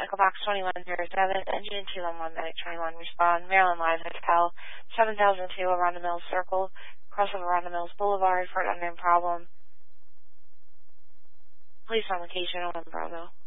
Echo Box 2107, Engine 211, Medic 21, respond. Maryland Live Hotel, 7002 Arundel Mills Circle, crossover Arundel Mills Boulevard for an unknown problem. Police on location, 1 Bravo.